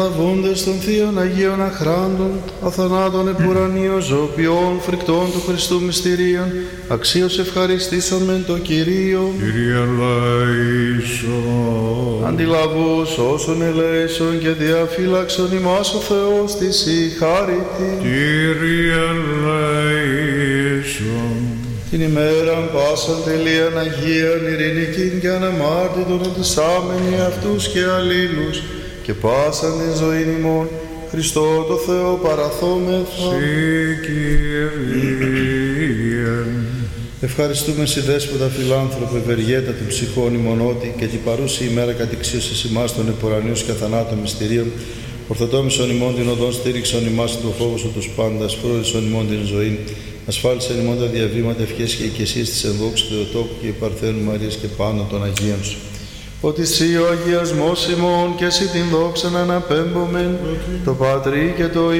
Λαβούντες των Θείων Αγίων Αχράντων, αθανάτων επουρανίων ζωοποιών, φρικτών του Χριστού μυστηρίων, αξίως ευχαριστήσομεν το Κυρίο. Κύριε ελέησον. Αντιλαβούς όσων ελέησον και διαφύλαξον ημάς ο Θεός της η χάρητη. Κύριε ελέησον. Την ημέραν πάσαν τελείαν Αγίαν ειρηνικήν και αναμάρτητον εντισάμενοι αυτούς και αλλήλους και πάσαν την ζωήν ημών Χριστό το Θεό παραθόμεθα. Συ Κύριε. Ευχαριστούμε Συ Δέσποτα φιλάνθρωπε, ευεργέτα την ψυχών ημονότη και την παρούση ημέρα κατηξίωσης ημάς των επουρανίους και αθανάτων μυστηρίων, ορθοτόμησον ημών την οδόν, στήριξον ημάς το φόβο σου τους πάντας, φρόρισον ημών την ζωή, ασφάλισαν ημών τα διαβήματα, ευχές και οικεσίες της ενδόξου Θεοτόκου και υπαρθένου Μαρίας και πάνω των Αγίων σου. Ότι Συ ο αγιασμός ημών και Συ την δόξαν αναπέμπομεν, το Πατρί και το